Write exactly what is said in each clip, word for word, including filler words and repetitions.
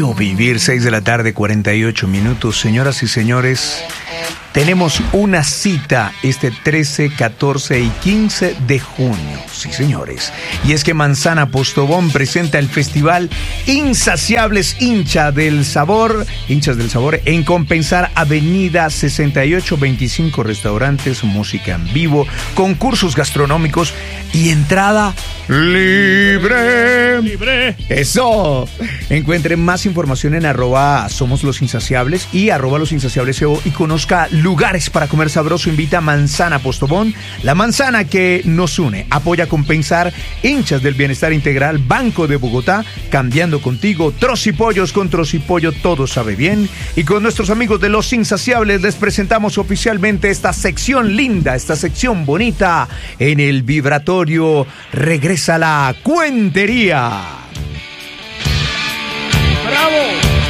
Quiero vivir, seis de la tarde, cuarenta y ocho minutos. Señoras y señores, tenemos una cita este trece, catorce y quince de junio. Sí, señores. Y es que Manzana Postobón presenta el festival Insaciables Hincha del Sabor, Hinchas del Sabor, en Compensar Avenida sesenta y ocho veinticinco, restaurantes, música en vivo, concursos gastronómicos y entrada libre. Libre. Eso. Encuentren más información en arroba Somos Los Insaciables y arroba Los Insaciables C O y conozca lugares para comer sabroso. Invita a Manzana Postobón, la manzana que nos une. Apoya a Compensar, Hinchas del Bienestar Integral, Banco de Bogotá, Cambiando Contigo, Trocipollos con Trocipollo, todo sabe bien. Y con nuestros amigos de Los Insaciables les presentamos oficialmente esta sección linda, esta sección bonita. En el vibratorio regresa la cuentería. ¡Bravo!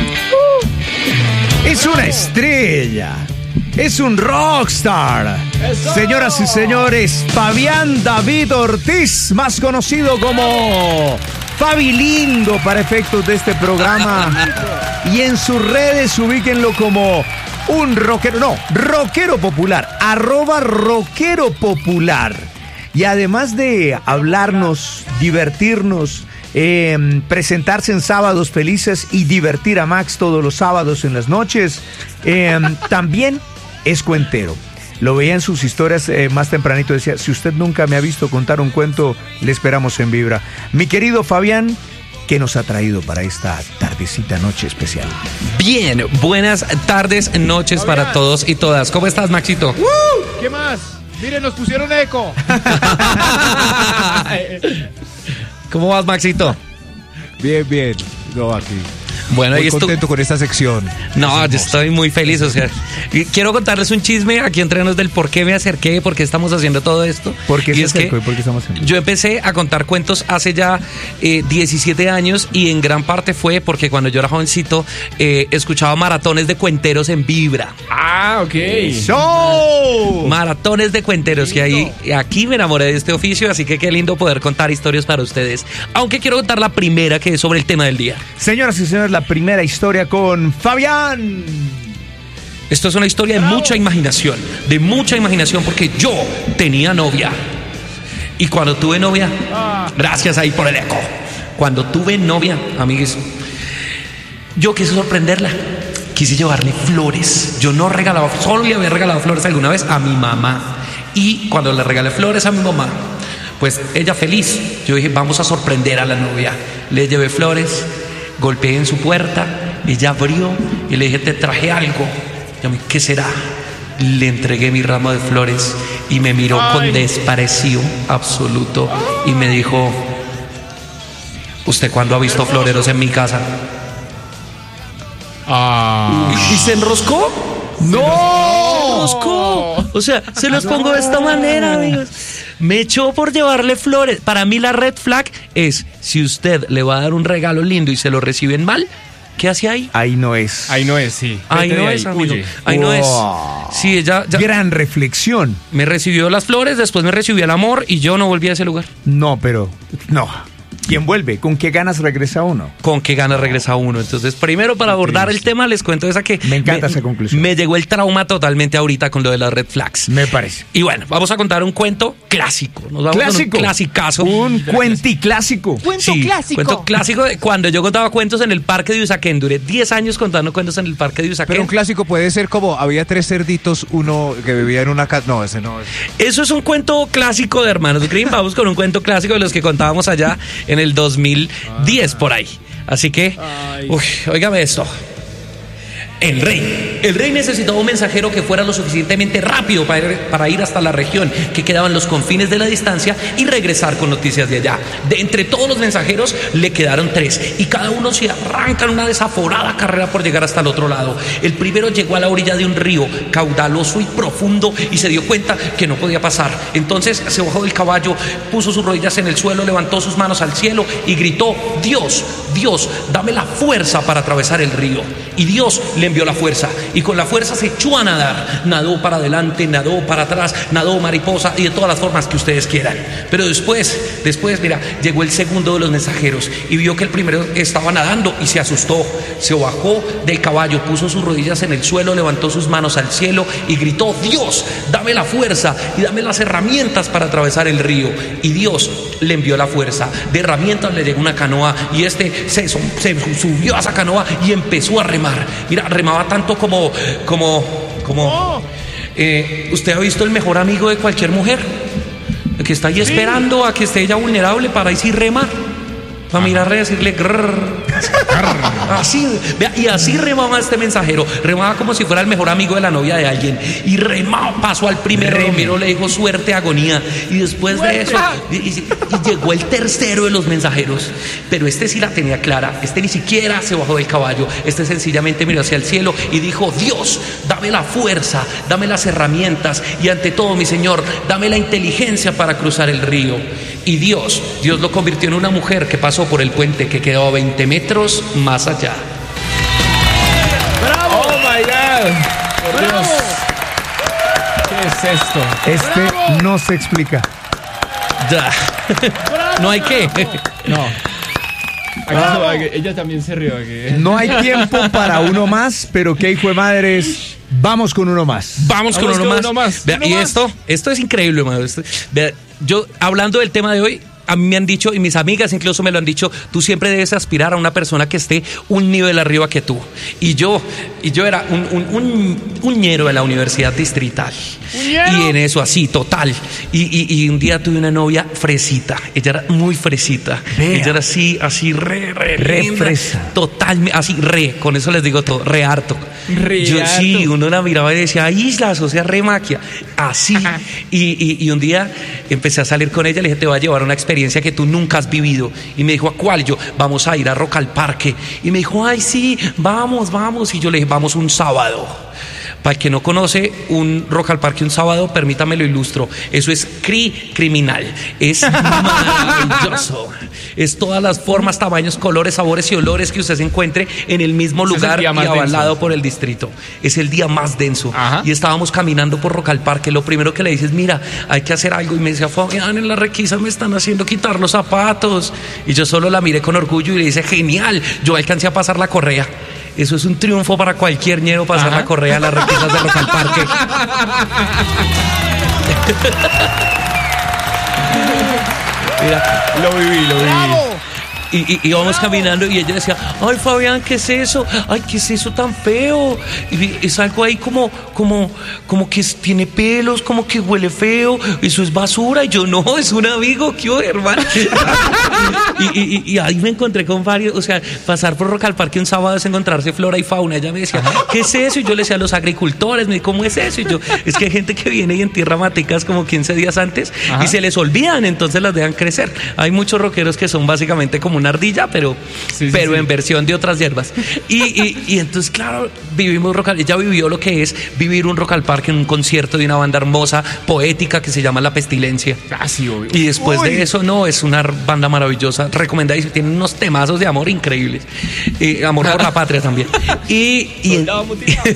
Uh, es una estrella. Es un rockstar. ¡Eso! Señoras y señores, Fabián David Ortiz, más conocido como Fabi Lindo para efectos de este programa. Y en sus redes ubíquenlo como un rockero, no, rockero popular, arroba rockero popular. Y además de hablarnos, divertirnos, eh, presentarse en Sábados Felices y divertir a Max todos los sábados en las noches, eh, también es cuentero. Lo veía en sus historias eh, más tempranito, decía, si usted nunca me ha visto contar un cuento, le esperamos en Vibra. Mi querido Fabián, ¿qué nos ha traído para esta tardecita, noche especial? Bien, buenas tardes, noches Fabián. Para todos y todas. ¿Cómo estás, Maxito? ¡Uh! ¿Qué más? Miren, nos pusieron eco. ¿Cómo vas, Maxito? Bien, bien. No, aquí. Bueno, muy y contento esto... con esta sección. No, yo estoy muy feliz, o sea, quiero contarles un chisme aquí entre nos del por qué me acerqué, por qué estamos haciendo todo esto. ¿Por qué y se es acercó que y por qué estamos haciendo? Yo empecé a contar cuentos hace ya eh, diecisiete años y en gran parte fue porque cuando yo era jovencito eh, escuchaba maratones de cuenteros en Vibra. Ah, ok. ¡Show! Maratones de cuenteros y ahí aquí me enamoré de este oficio, así que qué lindo poder contar historias para ustedes. Aunque quiero contar la primera, que es sobre el tema del día. Señoras y señores, la primera historia con Fabián. Esto es una historia de mucha imaginación, de mucha imaginación, porque yo tenía novia. Y cuando tuve novia, gracias ahí por el eco. Cuando tuve novia, amigues, yo quise sorprenderla. Quise llevarle flores. Yo no regalaba, solo le había regalado flores alguna vez a mi mamá. Y cuando le regalé flores a mi mamá, pues ella feliz. Yo dije, vamos a sorprender a la novia. Le llevé flores, golpeé en su puerta. Ella abrió y le dije, te traje algo. Y me, ¿qué será? Le entregué mi ramo de flores y me miró Ay. con desprecio absoluto y me dijo, ¿usted cuándo ha visto floreros en mi casa? Ah. ¿Y, y se enroscó? ¡No! Se enroscó. O sea, se los pongo de esta manera, amigos. Me echó por llevarle flores. Para mí la red flag es, si usted le va a dar un regalo lindo y se lo reciben mal, ¿qué hace ahí? Ahí no es. Ahí no es, sí. Ahí Vete no de es, ahí, amigo. huye. Ahí no es. Wow. Sí, ella ya Gran reflexión. me recibió las flores, después me recibió el amor y yo no volví a ese lugar. No, pero no. ¿Quién vuelve? ¿Con qué ganas regresa uno? ¿Con qué ganas regresa uno? Entonces, primero para abordar el tema, les cuento esa que... Me encanta me, esa conclusión. Me llegó el trauma totalmente ahorita con lo de las red flags. Me parece. Y bueno, vamos a contar un cuento clásico. Nos vamos Clásico. con un clasicazo. Un cuenti clásico. Cuento Sí, clásico. Cuento clásico de cuando yo contaba cuentos en el parque de Usaquén. Duré diez años contando cuentos en el parque de Usaquén. Pero un clásico puede ser como, había tres cerditos, uno que vivía en una casa. No, ese no es. Eso es un cuento clásico de Hermanos Grimm. Vamos con un cuento clásico de los que contábamos allá en el dos mil diez por ahí. Así que, uy, óigame esto. El rey. El rey necesitaba un mensajero que fuera lo suficientemente rápido para ir, para ir hasta la región que quedaba en los confines de la distancia y regresar con noticias de allá. De entre todos los mensajeros le quedaron tres y cada uno se arranca en una desaforada carrera por llegar hasta el otro lado. El primero llegó a la orilla de un río caudaloso y profundo y se dio cuenta que no podía pasar. Entonces se bajó del caballo, puso sus rodillas en el suelo, levantó sus manos al cielo y gritó: Dios, Dios, dame la fuerza para atravesar el río. Y Dios le envió la fuerza, y con la fuerza se echó a nadar. Nadó para adelante, nadó para atrás, nadó mariposa y de todas las formas que ustedes quieran. Pero después, después, mira, llegó el segundo de los mensajeros y vio que el primero estaba nadando y se asustó. Se bajó del caballo, puso sus rodillas en el suelo, levantó sus manos al cielo y gritó: Dios, dame la fuerza y dame las herramientas para atravesar el río. Y Dios le envió la fuerza. De herramientas le llegó una canoa y este se, se subió a esa canoa y empezó a remar. Mira, remaba tanto como como como eh, ¿usted ha visto el mejor amigo de cualquier mujer? El que está ahí sí. esperando a que esté ella vulnerable para ahí sí remar, para mirarle y decirle grrr. Así, vea, y así remaba este mensajero. Remaba como si fuera el mejor amigo de la novia de alguien. Y remaba, pasó al primero, primero le dijo suerte, agonía. Y después de eso, y, y, y llegó el tercero de los mensajeros. Pero este sí la tenía clara. Este ni siquiera se bajó del caballo. Este sencillamente miró hacia el cielo y dijo: Dios, dame la fuerza, dame las herramientas y ante todo, mi Señor, dame la inteligencia para cruzar el río. Y Dios, Dios lo convirtió en una mujer que pasó por el puente que quedó a veinte metros más allá. ¡Bravo! ¡Oh, my God! Por ¡Bravo! Dios. ¿Qué es esto? Este ¡Bravo! no se explica. Ya. No hay que. No. ¡Bravo! Aquí, ella también se rió. Aquí. No hay tiempo para uno más, pero qué hijo de madres. Vamos con uno más. Vamos con, Vamos uno, con más. uno más. Vea, Uno y más. esto, esto es increíble, hermano. Esto- vea, yo, hablando del tema de hoy, a mí me han dicho, y mis amigas incluso me lo han dicho: tú siempre debes aspirar a una persona que esté un nivel arriba que tú. Y yo, y yo era un, un, un, un ñero de la universidad distrital. ¿Ñero? Y en eso, así, total. Y, y, y un día tuve una novia fresita. Ella era muy fresita. Vea. Ella era así, así, re, re, Re linda. fresa. Total, así, re, con eso les digo todo, re harto. Re Yo harto. sí, uno la miraba y decía: islas, o sea, re maquia. Así. Y, y, y un día empecé a salir con ella, le dije: te voy a llevar a una experiencia que tú nunca has vivido. Y me dijo: ¿a cuál? Yo: vamos a ir a Rock al Parque. Y me dijo: ay, sí, vamos, vamos. Y yo le dije: vamos un sábado. Para el que no conoce un Rock al Parque un sábado, permítame lo ilustro. Eso es cri criminal. Es maravilloso. Es todas las formas, tamaños, colores, sabores y olores que usted se encuentre en el mismo Ese es el lugar y día más avalado denso. por el distrito. Es el día más denso. Ajá. Y estábamos caminando por Rock al Parque. Lo primero que le dices: mira, hay que hacer algo. Y me decía: Fabián, en la requisa me están haciendo quitar los zapatos. Y yo solo la miré con orgullo y le dije: genial, yo alcancé a pasar la correa. Eso es un triunfo para cualquier ñero, pasar Ajá. la correa a las requisas de Rock al Parque. Mira, Lo viví, lo viví. ¡Bravo! y, y, y íbamos caminando y ella decía: ay, Fabián, ¿qué es eso? Ay, ¿qué es eso tan feo? Y es algo ahí como, como, como que tiene pelos, como que huele feo. Eso es basura. Y yo: no, es un amigo, ¿qué hubo, hermano? y, y, y ahí me encontré con varios, o sea, pasar por Rock al Parque un sábado es encontrarse flora y fauna. Ella me decía: ¿qué es eso? Y yo le decía: los agricultores. Me dijo: ¿cómo es eso? Y yo: es que hay gente que viene y entierra maticas como quince días antes. Ajá. Y se les olvidan, entonces las dejan crecer. Hay muchos rockeros que son básicamente como una ardilla, pero, Sí, sí, pero sí. en versión de otras hierbas. Y, y, y entonces, claro, vivimos rock al, ella vivió lo que es vivir un Rock al Parque en un concierto de una banda hermosa, poética, que se llama La Pestilencia. Ah, sí, obvio. Y después Uy. de eso, no, es una banda maravillosa, recomendadísima, tienen unos temazos de amor increíbles. Eh, amor por la patria también. Y, y, Soldado mutilado.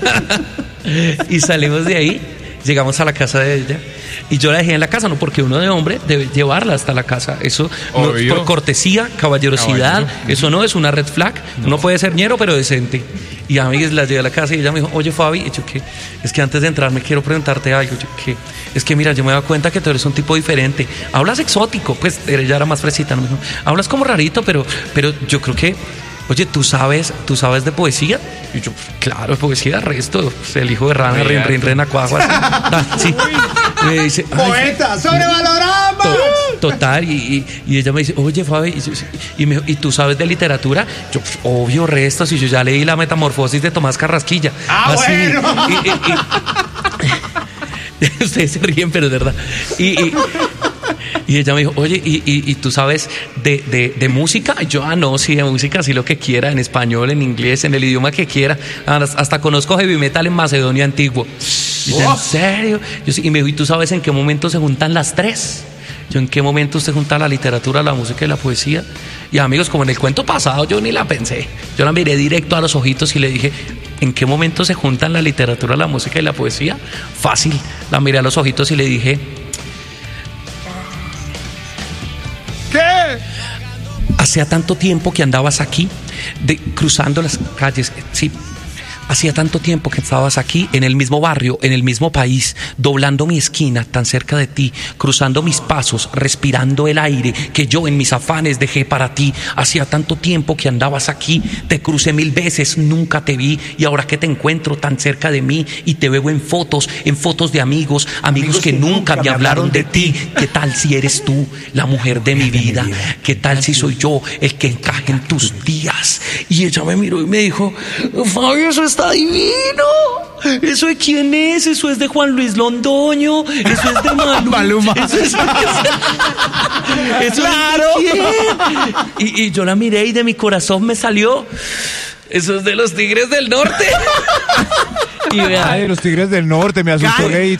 y salimos de ahí, llegamos a la casa de ella. Y yo la dejé en la casa, no, porque uno de hombre debe llevarla hasta la casa. Eso no, Obvio. por cortesía, caballerosidad, Caballero. eso no es una red flag. Uno puede ser ñero, pero decente. Y a mí la llevé a la casa y ella me dijo: oye, Fabi, y yo: ¿qué? Es que antes de entrar me quiero preguntarte algo. Yo: ¿qué? Es que mira, yo me he dado cuenta que tú eres un tipo diferente. Hablas exótico, pues ella era más fresita, ¿no? Me dijo: hablas como rarito, pero, pero yo creo que, oye, ¿tú sabes, ¿tú sabes de poesía? Y yo: claro, poesía, resto. Pues, el hijo de rana, rin, rin, rena, cuajo, así. Ah, sí. Me dice: ay, ¡Poeta, sobrevalorado! To- Total, y, y, y ella me dice: oye, Fabi, y, yo- y, me, ¿y tú sabes de literatura? Yo: pues, obvio, restos, y yo ya leí La Metamorfosis de Tomás Carrasquilla. Ah, bueno. Y, y- y- ustedes se ríen, pero es verdad. Y, y, y ella me dijo: oye, ¿y, y, y tú sabes de, de, de música? Y yo: ah, no, sí, de música, sí, lo que quiera, en español, en inglés, en el idioma que quiera. Hasta, hasta conozco heavy metal en Macedonia antiguo. Y yo: ¿en serio? Yo, sí, y me dijo: ¿y tú sabes en qué momento se juntan las tres? Yo, ¿en qué momento usted junta la literatura, la música y la poesía? Y amigos, como en el cuento pasado, yo ni la pensé. Yo la miré directo a los ojitos y le dije, ¿en qué momento se juntan la literatura, la música y la poesía? Fácil. La miré a los ojitos y le dije, ¿qué? hacía tanto tiempo que andabas aquí, de, cruzando las calles, sí. Hacía tanto tiempo que estabas aquí, en el mismo barrio, en el mismo país, doblando mi esquina, tan cerca de ti, cruzando mis pasos, respirando el aire que yo en mis afanes dejé para ti. Hacía tanto tiempo que andabas aquí, te crucé mil veces, nunca te vi, y ahora que te encuentro tan cerca de mí y te veo en fotos, en fotos de amigos, amigos, amigos que, que nunca me hablaron de ti. ¿Qué tal si eres tú, la mujer de mi vida? ¿Qué tal si soy yo el que encaje en tus días? Y ella me miró y me dijo, Fabio, eso está divino. ¿Eso de quién es? Eso es de Juan Luis Londoño. Eso es de Maluma. Maluma. Eso es, eso claro. Es de quién. Y, y yo la miré y de mi corazón me salió, eso es de los Tigres del Norte. Y vea, Ay, los Tigres del Norte, me asustó. Cae.